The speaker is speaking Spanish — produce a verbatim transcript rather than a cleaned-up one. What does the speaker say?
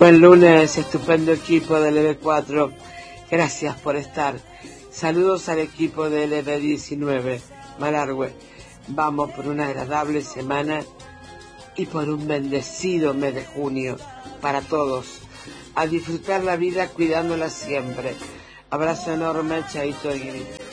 Buen lunes, estupendo equipo del L B cuatro. Gracias por estar. Saludos al equipo del L B diecinueve. Malargüe. Vamos por una agradable semana y por un bendecido mes de junio para todos. A disfrutar la vida cuidándola siempre. Abrazo enorme, chaito y